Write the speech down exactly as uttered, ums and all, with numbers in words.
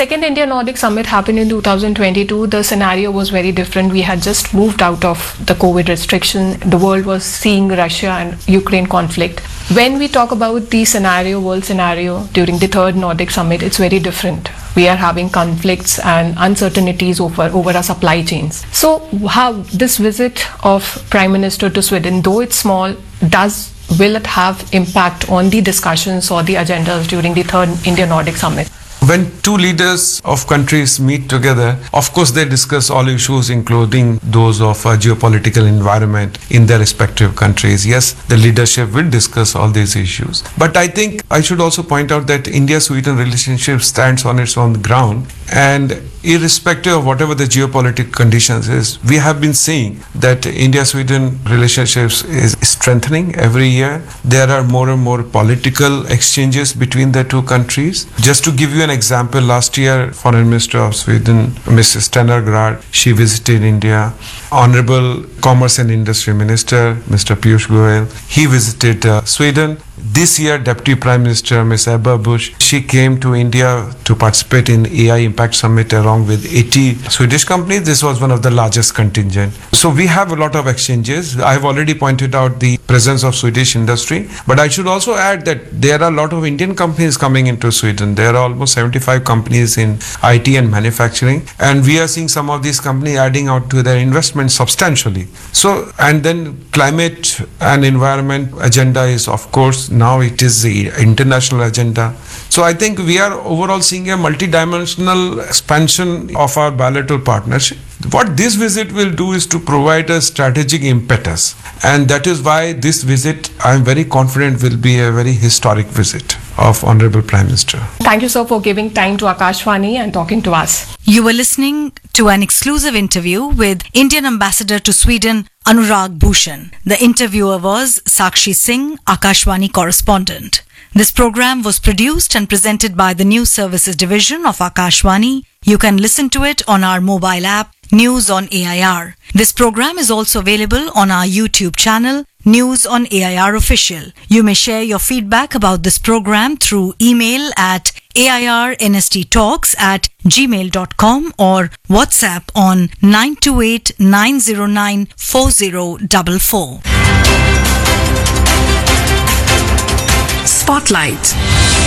second India Nordic Summit happened in two thousand twenty-two. The scenario was very different. We had just moved out of the COVID restriction. The world was seeing Russia and Ukraine conflict. When we talk about the scenario, world scenario during the third Nordic Summit, it's very different. We are having conflicts and uncertainties over, over our supply chains. So how this visit of Prime Minister to Sweden, though it's small, does will it have impact on the discussions or the agendas during the third India Nordic Summit? When two leaders of countries meet together, of course they discuss all issues, including those of a geopolitical environment in their respective countries. Yes, the leadership will discuss all these issues. But I think I should also point out that India-Sweden relationship stands on its own ground, and irrespective of whatever the geopolitical conditions is, we have been seeing that India-Sweden relationships is strengthening every year. There are more and more political exchanges between the two countries. Just to give you an example, last year, Foreign Minister of Sweden, Missus Stennergaard, she visited India. Honorable Commerce and Industry Minister, Mister Piyush Goyal, he visited uh, Sweden. This year, Deputy Prime Minister Miz Ebba Busch, she came to India to participate in A I Impact Summit along with eighty Swedish companies. This was one of the largest contingent. So we have a lot of exchanges. I've already pointed out the presence of Swedish industry, but I should also add that there are a lot of Indian companies coming into Sweden. There are almost seventy-five companies in I T and manufacturing, and we are seeing some of these companies adding out to their investment substantially. So, and then climate and environment agenda is, of course, now it is the international agenda. So I think we are overall seeing a multi-dimensional expansion of our bilateral partnership. What this visit will do is to provide a strategic impetus, and that is why this visit, I am very confident, will be a very historic visit of Honorable Prime Minister. Thank you, sir, for giving time to Akashvani and talking to us. You were listening to an exclusive interview with Indian Ambassador to Sweden, Anurag Bhushan. The interviewer was Sakshi Singh, Akashvani correspondent. This program was produced and presented by the News Services Division of Akashvani. You can listen to it on our mobile app, News on A I R. This program is also available on our YouTube channel, News on A I R Official. You may share your feedback about this program through email at airnsttalks at gmail dot com or WhatsApp on nine two eight nine zero nine four zero four four. Spotlight.